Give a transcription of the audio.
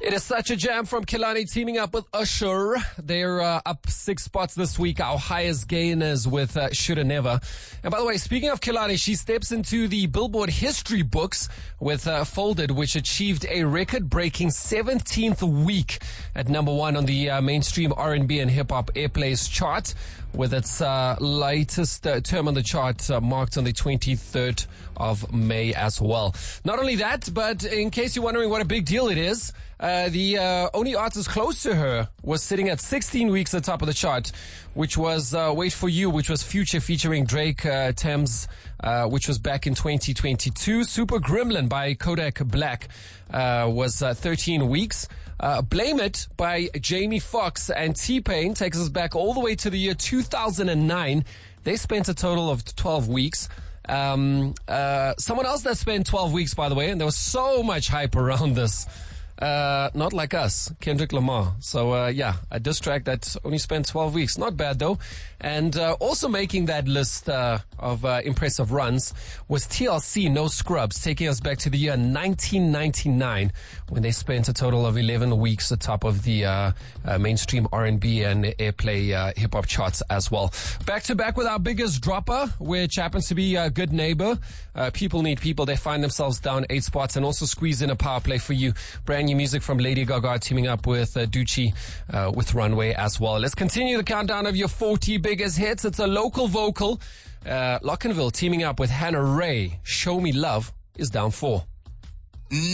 It is such a jam from Kehlani teaming up with Usher. They're up 6 spots this week, our highest gainers with Shoulda Never. And by the way, speaking of Kehlani, she steps into the Billboard history books with Folded, which achieved a record-breaking 17th week at #1 on the mainstream R&B and hip-hop airplays chart, with its latest term on the chart marked on the 23rd of May as well. Not only that, but in case you're wondering what a big deal it is, the only artist close to her was sitting at 16 weeks at the top of the chart, which was Wait For You, which was Future featuring Drake, Thames, which was back in 2022. Super Gremlin by Kodak Black was 13 weeks. Blame It by Jamie Foxx and T-Pain takes us back all the way to the year 2009. They spent a total of 12 weeks. Someone else that spent 12 weeks, by the way, and there was so much hype around this. Not like us, Kendrick Lamar. So, yeah, a diss track that only spent 12 weeks. Not bad, though. And also making that list of impressive runs was TLC, No Scrubs, taking us back to the year 1999, when they spent a total of 11 weeks atop of the mainstream R&B and airplay hip-hop charts as well. Back to back with our biggest dropper, which happens to be Good Neighbor. People Need People. They find themselves down 8 spots and also squeeze in a power play for you. Brand new music from Lady Gaga teaming up with Ducci with Runway as well. Let's continue the countdown of your 40 biggest hits. It's a local vocal. Lockenville teaming up with Hannah Ray. Show Me Love is down 4.